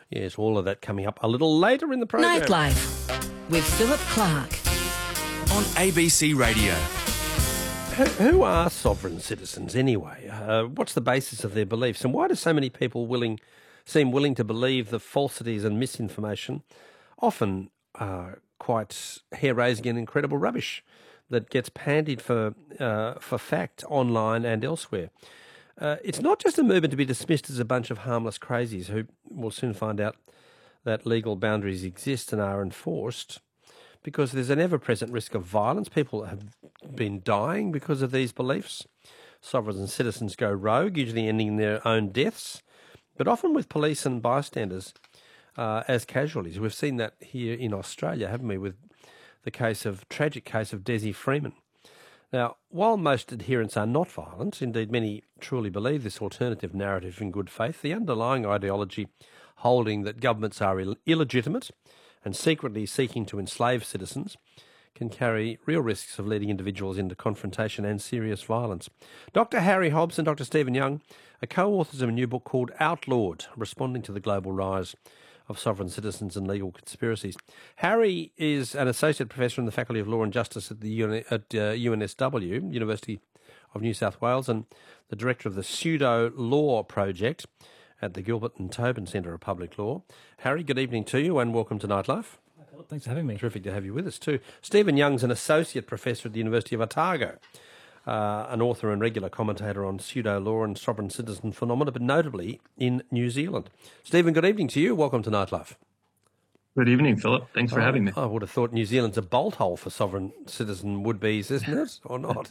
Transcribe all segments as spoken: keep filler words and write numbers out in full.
Yes, all of that coming up a little later in the program. Nightlife with Philip Clark on A B C Radio. Who, who are sovereign citizens anyway? Uh, what's the basis of their beliefs, and why do so many people willing seem willing to believe the falsities and misinformation, often uh, quite hair-raising and incredible rubbish that gets pandied for uh, for fact online and elsewhere? Uh, it's not just a movement to be dismissed as a bunch of harmless crazies who will soon find out that legal boundaries exist and are enforced, because there's an ever-present risk of violence. People have been dying because of these beliefs. Sovereigns and citizens go rogue, usually ending in their own deaths, but often with police and bystanders uh, as casualties. We've seen that here in Australia, haven't we, with the case of tragic case of Desi Freeman. Now, while most adherents are not violent, indeed many truly believe this alternative narrative in good faith, the underlying ideology holding that governments are Ill- illegitimate and secretly seeking to enslave citizens can carry real risks of leading individuals into confrontation and serious violence. Doctor Harry Hobbs and Doctor Stephen Young are co-authors of a new book called Outlawed, Responding to the Global Rise of Sovereign Citizens and Legal Conspiracies. Harry is an associate professor in the Faculty of Law and Justice at the U N, at uh, U N S W, University of New South Wales, and the director of the Pseudo Law Project at the Gilbert and Tobin Centre of Public Law. Harry, good evening to you and welcome to Nightlife. Thanks for having me. Terrific to have you with us too. Stephen Young's an associate professor at the University of Otago, uh, an author and regular commentator on pseudo-law and sovereign citizen phenomena, but notably in New Zealand. Stephen, good evening to you. Welcome to Nightlife. Good evening, Philip. Thanks for oh, having me. I would have thought New Zealand's a bolt hole for sovereign citizen would-bes, isn't it, or not?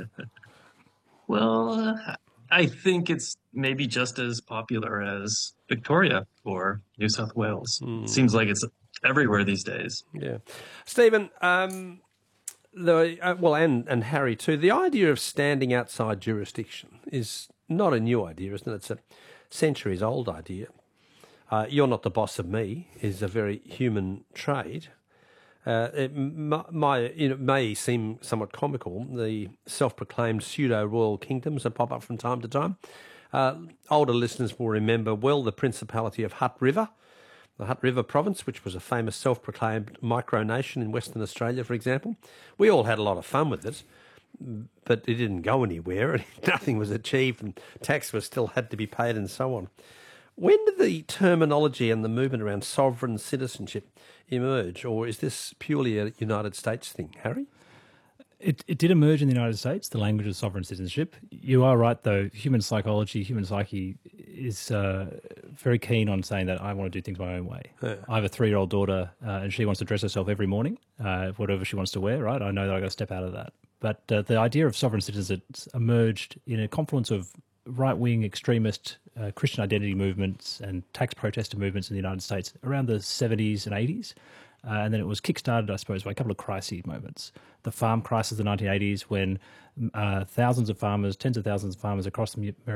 Well, uh, I think it's maybe just as popular as Victoria or New South Wales. Mm. It seems like it's everywhere these days. Yeah. Stephen, um, the, uh, well, and, and Harry too, the idea of standing outside jurisdiction is not a new idea, isn't it? It's a centuries-old idea. Uh, you're not the boss of me is a very human trait. Uh, it m- my, you know, may seem somewhat comical, the self-proclaimed pseudo-royal kingdoms that pop up from time to time. Uh, older listeners will remember well the Principality of Hutt River, the Hutt River province, which was a famous self-proclaimed micronation in Western Australia, for example. We all had a lot of fun with it, but it didn't go anywhere and nothing was achieved and tax was still had to be paid and so on. When did the terminology and the movement around sovereign citizenship emerge, or is this purely a United States thing, Harry? It, it did emerge in the United States, the language of sovereign citizenship. You are right, though. Human psychology, human psyche is uh, very keen on saying that I want to do things my own way. Yeah. I have a three-year-old daughter, uh, and she wants to dress herself every morning, uh, whatever she wants to wear, right? I know that I've got to step out of that. But uh, the idea of sovereign citizens emerged in a confluence of right-wing extremist uh, Christian identity movements and tax protester movements in the United States around the seventies and eighties. Uh, and then it was kickstarted, I suppose, by a couple of crisis moments. The farm crisis of the nineteen eighties when uh, thousands of farmers, tens of thousands of farmers across the